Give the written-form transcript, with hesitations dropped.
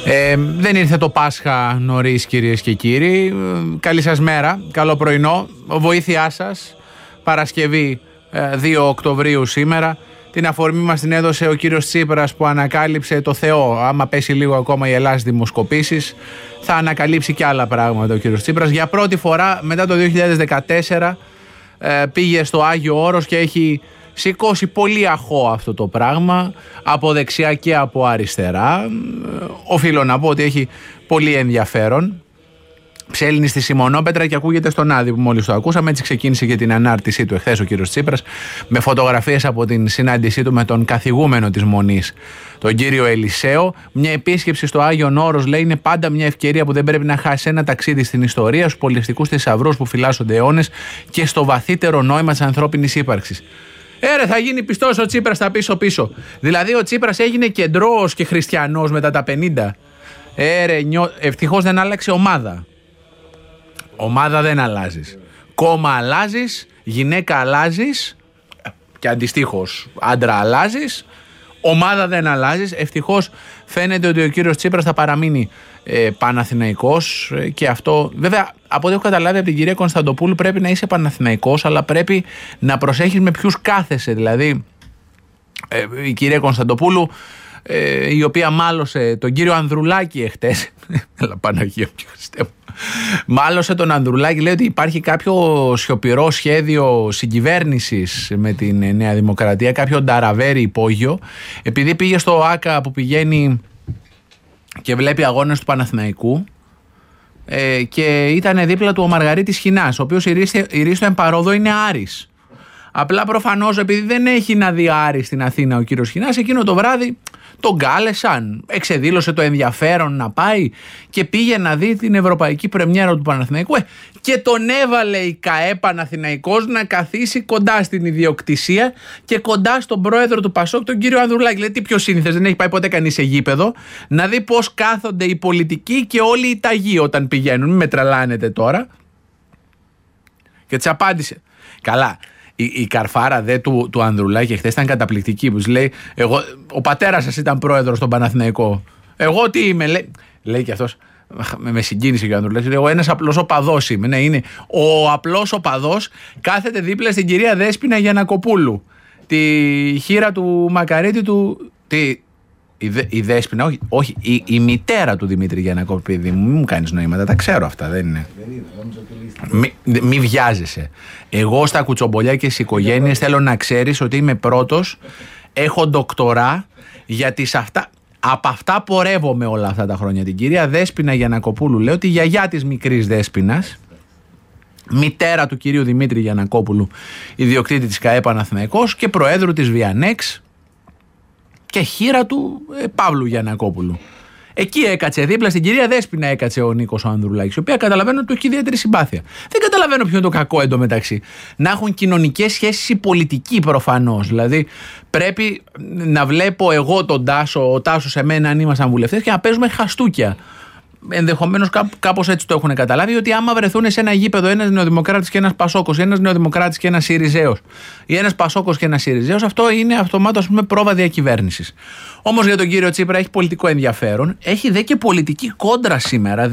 Δεν ήρθε το Πάσχα νωρίς, κυρίες και κύριοι. Καλή σας μέρα, καλό πρωινό. Βοήθειά σας, Παρασκευή 2 Οκτωβρίου σήμερα. Την αφορμή μας την έδωσε ο κύριος Τσίπρας που ανακάλυψε το Θεό. Άμα πέσει λίγο ακόμα η Ελλάδα στις δημοσκοπήσεις, θα ανακαλύψει και άλλα πράγματα ο κύριος Τσίπρας. Για πρώτη φορά μετά το 2014 πήγε στο Άγιο Όρος και έχει σηκώσει πολύ αχώ αυτό το πράγμα από δεξιά και από αριστερά. Οφείλω να πω ότι έχει πολύ ενδιαφέρον. Ψέλνει στη Σιμονόπετρα και ακούγεται στον Άδη που μόλις το ακούσαμε. Έτσι ξεκίνησε και την ανάρτησή του εχθές ο κύριος Τσίπρας, με φωτογραφίες από την συνάντησή του με τον καθηγούμενο της Μονής, τον κύριο Ελισαίο. Μια επίσκεψη στο Άγιον Όρος, λέει, είναι πάντα μια ευκαιρία που δεν πρέπει να χάσει. Ένα ταξίδι στην ιστορία, στους πολιτιστικούς θησαυρούς που φυλάσσονται αιώνες και στο βαθύτερο νόημα της ανθρώπινης ύπαρξης. Θα γίνει πιστός ο Τσίπρας στα πίσω-πίσω. Δηλαδή ο Τσίπρας έγινε κεντρός και χριστιανός μετά τα 50. Ευτυχώς δεν άλλαξε ομάδα. Ομάδα δεν αλλάζεις. Κόμμα αλλάζεις, γυναίκα αλλάζεις και αντιστοίχως άντρα αλλάζεις. Ομάδα δεν αλλάζεις. Ευτυχώς φαίνεται ότι ο κύριος Τσίπρας θα παραμείνει Παναθηναϊκός και αυτό βέβαια από ό,τι έχω καταλάβει από την κυρία Κωνσταντοπούλου πρέπει να είσαι Παναθηναϊκός, αλλά πρέπει να προσέχεις με ποιους κάθεσαι. Δηλαδή η κυρία Κωνσταντοπούλου η οποία μάλωσε τον κύριο Ανδρουλάκη εχθές αλλά Παναγία μου και Χριστέ μου, μάλωσε τον Ανδρουλάκη, λέει ότι υπάρχει κάποιο σιωπηρό σχέδιο συγκυβέρνησης με την Νέα Δημοκρατία, κάποιο νταραβέρι υπόγειο, επειδή πήγε στο ΆΚΑ που πηγαίνει και βλέπει αγώνες του Παναθηναϊκού και ήταν δίπλα του ο Μαργαρίτης Χινάς, ο οποίος η Ρίστο εμπαρόδο είναι Άρης. Απλά προφανώς επειδή δεν έχει να δει Άρη στην Αθήνα ο κύριος Χινάς, εκείνο το βράδυ τον κάλεσαν, εξεδήλωσε το ενδιαφέρον να πάει και πήγε να δει την ευρωπαϊκή πρεμιέρα του Παναθηναϊκού και τον έβαλε η ΚΑΕ Παναθηναϊκός να καθίσει κοντά στην ιδιοκτησία και κοντά στον πρόεδρο του ΠΑΣΟΚ, τον κύριο Ανδρουλάκη. Δηλαδή τι πιο σύνηθες, δεν έχει πάει ποτέ κανείς σε γήπεδο να δει πώς κάθονται οι πολιτικοί και όλοι οι ταγοί όταν πηγαίνουν. Μην με τρελάνετε τώρα. Και της απάντησε. Καλά. Η καρφάρα δε του Ανδρουλάκη χθες ήταν καταπληκτική, που λέει, ο πατέρας σας ήταν πρόεδρος στον Παναθηναϊκό. Εγώ τι είμαι, λέει και αυτός, με συγκίνησε και ο Ανδρουλάκης, εγώ ένας απλός οπαδός είμαι. Ναι, είναι ο απλός οπαδός, κάθεται δίπλα στην κυρία Δέσποινα Γιαννακοπούλου, τη χείρα του Μακαρίτη του. Η Δέσποινα, όχι, η μητέρα του Δημήτρη Γιαννακοπούλου. Μην μου κάνεις νοήματα, τα ξέρω αυτά, δεν είναι. Μη βιάζεσαι. Εγώ στα κουτσομπολιά και στις οικογένειες θέλω να ξέρεις ότι είμαι πρώτος, έχω ντοκτορά, γιατί από αυτά πορεύομαι όλα αυτά τα χρόνια. Την κυρία Δέσποινα Γιαννακοπούλου, λέω, τη γιαγιά της μικρής Δέσποινας, μητέρα του κυρίου Δημήτρη Γιαννακόπουλου, ιδιοκτήτη της ΚΑΕ Παναθηναϊκός και προέδρου της Βιανέξ και χείρα του Παύλου Γιαννακόπουλου. Εκεί έκατσε, δίπλα στην κυρία Δέσποινα έκατσε ο Νίκος ο Ανδρουλάκης, η οποία καταλαβαίνω ότι του έχει ιδιαίτερη συμπάθεια. Δεν καταλαβαίνω ποιο είναι το κακό εντωμεταξύ. Να έχουν κοινωνικές σχέσεις οι πολιτικοί προφανώς. Δηλαδή πρέπει να βλέπω εγώ τον Τάσο, ο Τάσος σε μένα αν ήμασταν βουλευτές και να παίζουμε χαστούκια. Ενδεχομένως κάπως έτσι το έχουν καταλάβει, ότι άμα βρεθούν σε ένα γήπεδο ένας νεοδημοκράτης και ένας Πασόκος, ένας νεοδημοκράτης και ένας Συριζέος, ή ένας Πασόκος και ένας Συριζέος, αυτό είναι αυτομάτως πρόβα διακυβέρνησης. Όμως για τον κύριο Τσίπρα έχει πολιτικό ενδιαφέρον, έχει δε και πολιτική κόντρα σήμερα.